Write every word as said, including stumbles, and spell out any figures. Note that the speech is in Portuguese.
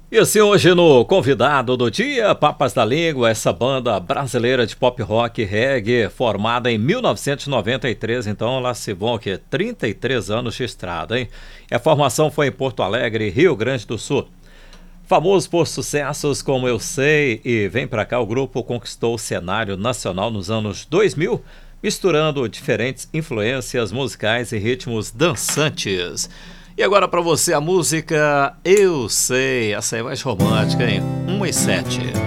E assim, hoje no convidado do dia, Papas da Língua, essa banda brasileira de pop rock e reggae, formada em mil novecentos e noventa e três, então lá se vão o quê? trinta e três anos de estrada, hein? E a formação foi em Porto Alegre, Rio Grande do Sul. Famoso por sucessos como Eu Sei e Vem Pra Cá, o grupo conquistou o cenário nacional nos anos dois mil, misturando diferentes influências musicais e ritmos dançantes. E agora pra você a música Eu Sei, essa é mais romântica, hein? um e sete.